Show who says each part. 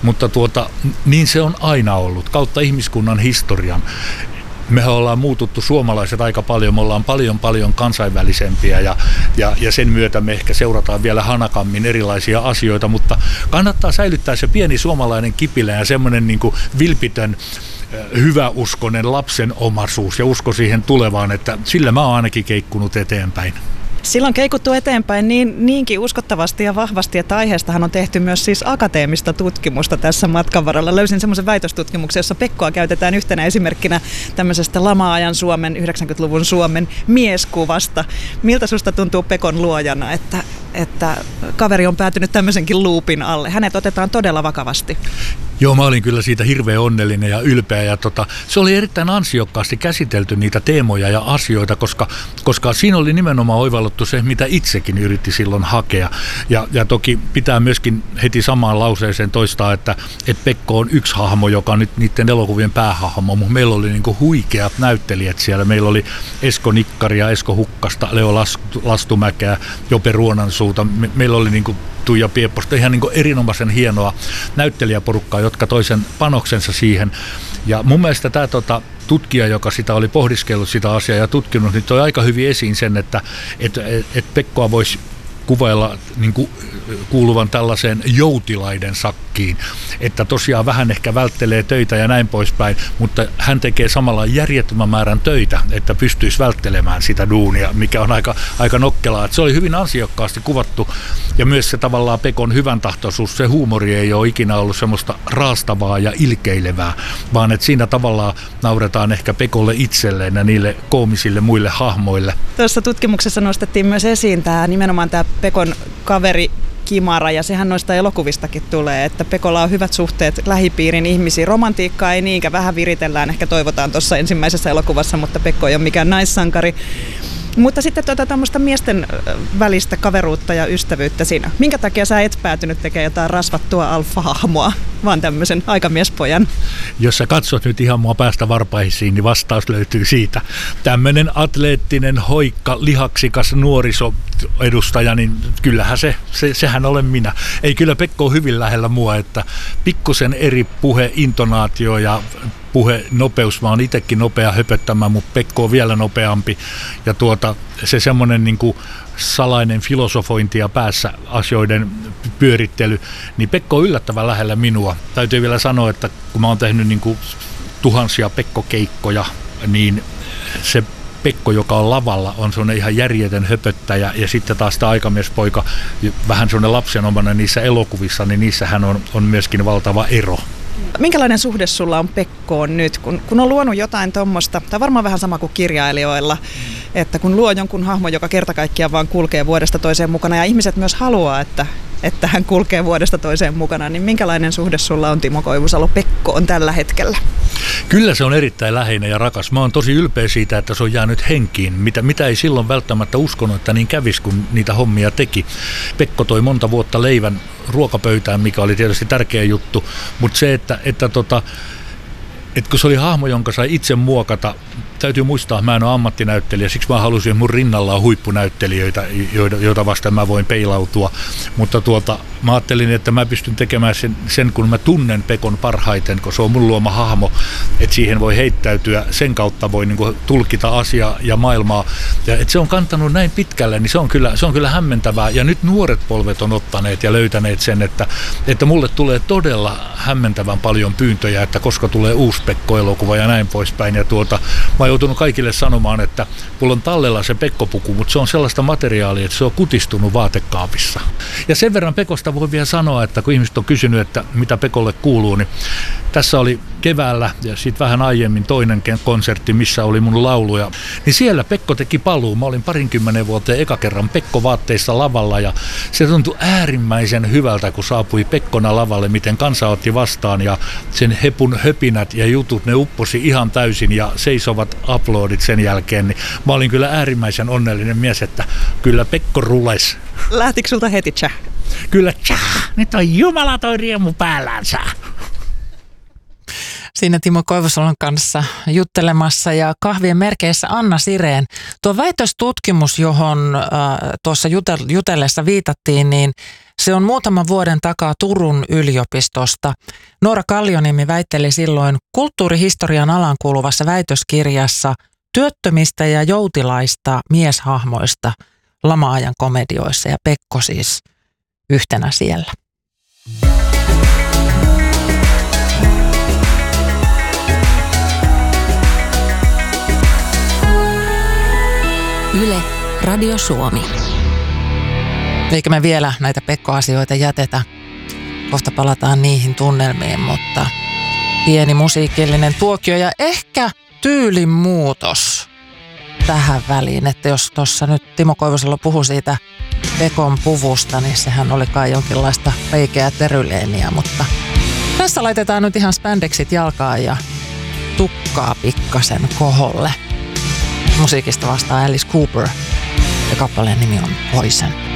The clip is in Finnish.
Speaker 1: mutta niin se on aina ollut kautta ihmiskunnan historian. Mehän ollaan muututtu suomalaiset aika paljon, me ollaan paljon kansainvälisempiä ja sen myötä me ehkä seurataan vielä hanakammin erilaisia asioita, mutta kannattaa säilyttää se pieni suomalainen kipilä ja semmoinen niin kuin vilpitön, hyväuskoinen lapsen omaisuus ja usko siihen tulevaan, että sillä mä oon ainakin keikkunut eteenpäin.
Speaker 2: Silloin keikuttu eteenpäin niinkin uskottavasti ja vahvasti, että aiheestahan on tehty myös siis akateemista tutkimusta tässä matkan varrella. Löysin semmoisen väitöstutkimuksen, jossa Pekkoa käytetään yhtenä esimerkkinä tämmöisestä lama-ajan Suomen, 90-luvun Suomen mieskuvasta. Miltä susta tuntuu Pekon luojana, että kaveri on päätynyt tämmöisenkin luupin alle? Hänet otetaan todella vakavasti.
Speaker 1: Joo, mä olin kyllä siitä hirveän onnellinen ja ylpeä ja se oli erittäin ansiokkaasti käsitelty niitä teemoja ja asioita, koska siinä oli nimenomaan oivalluttu se, mitä itsekin yritti silloin hakea. Ja toki pitää myöskin heti samaan lauseeseen toistaa, että Pekko on yksi hahmo, joka on nyt niiden elokuvien päähahmo, mutta meillä oli niinku huikeat näyttelijät siellä. Meillä oli Esko Nikkaria, Esko Hukkasta, Leo Lastumäkeä, Jope Ruonansuuta. Meillä oli niinku Tuija Piepposta, ihan niin kuin erinomaisen hienoa näyttelijäporukkaa, jotka toi sen panoksensa siihen. Ja mun mielestä tämä tutkija, joka sitä oli pohdiskellut sitä asiaa ja tutkinut, niin toi aika hyvin esiin sen, että Pekkoa voisi kuvailla niin kuin kuuluvan tällaiseen joutilaiden sakkiin, että tosiaan vähän ehkä välttelee töitä ja näin poispäin, mutta hän tekee samalla järjettömän määrän töitä, että pystyisi välttelemään sitä duunia, mikä on aika nokkelaa. Että se oli hyvin ansiokkaasti kuvattu ja myös se tavallaan Pekon hyvän tahtoisuus, se huumori ei ole ikinä ollut semmoista raastavaa ja ilkeilevää, vaan että siinä tavallaan nauretaan ehkä Pekolle itselleen ja niille koomisille muille hahmoille.
Speaker 2: Tuossa tutkimuksessa nostettiin myös esiin nimenomaan tämä Pekon kaveri Kimara, ja sehän noista elokuvistakin tulee, että Pekolla on hyvät suhteet lähipiirin ihmisiin. Romantiikkaa ei niinkään, vähän viritellään, ehkä toivotaan tuossa ensimmäisessä elokuvassa, mutta Pekko ei ole mikään naissankari. Mutta sitten tämmöistä miesten välistä kaveruutta ja ystävyyttä siinä. Minkä takia sä et päätynyt tekemään jotain rasvattua alfa-hahmoa, vaan tämmöisen aikamiespojan?
Speaker 1: Jos sä katsot nyt ihan mua päästä varpaisiin, niin vastaus löytyy siitä. Tämmöinen atleettinen, hoikka, lihaksikas nuorisoedustaja, niin kyllähän sehän olen minä. Ei, kyllä Pekko on hyvin lähellä mua, että pikkusen eri puheintonaatio ja puhenopeus. Mä oon itsekin nopea höpöttämään, mutta Pekko on vielä nopeampi. Ja se semmoinen niin kuin salainen filosofointi ja päässä asioiden pyörittely, niin Pekko on yllättävän lähellä minua. Täytyy vielä sanoa, että kun mä oon tehnyt niin kuin tuhansia Pekko-keikkoja, niin se Pekko, joka on lavalla, on semmoinen ihan järjetön höpöttäjä, ja sitten taas tämä aikamiespoika, vähän semmoinen lapsenomainen niissä elokuvissa, niin niissähän on myöskin valtava ero.
Speaker 2: Minkälainen suhde sulla on Pekkoon nyt, kun on luonut jotain tuommoista, tai varmaan vähän sama kuin kirjailijoilla, että kun luo jonkun hahmon, joka kerta kaikkiaan vaan kulkee vuodesta toiseen mukana, ja ihmiset myös haluaa, että hän kulkee vuodesta toiseen mukana, niin minkälainen suhde sulla on, Timo Koivusalo, Pekkoon tällä hetkellä?
Speaker 1: Kyllä se on erittäin läheinen ja rakas. Mä oon tosi ylpeä siitä, että se on jäänyt henkiin, mitä ei silloin välttämättä uskonut, että niin kävisi, kun niitä hommia teki. Pekko toi monta vuotta leivän ruokapöytään, mikä oli tietysti tärkeä juttu, mutta se, että kun se oli hahmo, jonka sai itse muokata, täytyy muistaa, että mä en ole ammattinäyttelijä, siksi mä halusin, että mun rinnalla on huippunäyttelijöitä, joita vastaan mä voin peilautua. Mutta mä ajattelin, että mä pystyn tekemään sen, kun mä tunnen Pekon parhaiten, kun se on mun luoma hahmo, että siihen voi heittäytyä, sen kautta voi niin kuin tulkita asiaa ja maailmaa. Ja että se on kantanut näin pitkälle, niin se on kyllä hämmentävää. Ja nyt nuoret polvet on ottaneet ja löytäneet sen, että mulle tulee todella hämmentävän paljon pyyntöjä, että koska tulee uusi Pekko-elokuva ja näin poispäin. Ja mä oon joutunut kaikille sanomaan, että mulla on tallella se Pekko-puku, mutta se on sellaista materiaalia, että se on kutistunut vaatekaapissa. Ja sen verran Pekosta voi vielä sanoa, että kun ihmiset on kysynyt, että mitä Pekolle kuuluu, niin tässä oli keväällä ja sitten vähän aiemmin toinen konsertti, missä oli mun lauluja, niin siellä Pekko teki paluu. Mä olin 20 vuoteen eka kerran Pekko-vaatteissa lavalla ja se tuntui äärimmäisen hyvältä, kun saapui Pekkona lavalle, miten kansa otti vastaan ja sen hepun höpinät ja jutut, ne upposi ihan täysin ja seisovat aplodit sen jälkeen. Niin mä olin kyllä äärimmäisen onnellinen mies, että kyllä Pekko rules.
Speaker 2: Lähtikö sulta heti tsäh?
Speaker 1: Kyllä tsäh, nyt on jumala toi riemu päällänsä.
Speaker 3: Siinä Timo Koivusalon kanssa juttelemassa ja kahvien merkeissä Anna Sirén. Tuo väitöstutkimus, johon tuossa jutellessa viitattiin, niin se on muutaman vuoden takaa Turun yliopistosta. Noora Kallioniemi väitteli silloin kulttuurihistorian alan kuuluvassa väitöskirjassa työttömistä ja joutilaista mieshahmoista lama-ajan komedioissa ja Pekko siis yhtenä siellä.
Speaker 4: Yle, Radio Suomi.
Speaker 3: Eikä me vielä näitä Pekko-asioita jätetä. Kohta palataan niihin tunnelmiin, mutta pieni musiikillinen tuokio ja ehkä tyylin muutos tähän väliin. Että jos tuossa nyt Timo Koivusalo puhui siitä Pekon puvusta, niin sehän oli kai jonkinlaista peikeä teryleeniä, mutta tässä laitetaan nyt ihan spandexit jalkaan ja tukkaa pikkasen koholle. Musiikista vastaa Alice Cooper ja kappaleen nimi on Poison.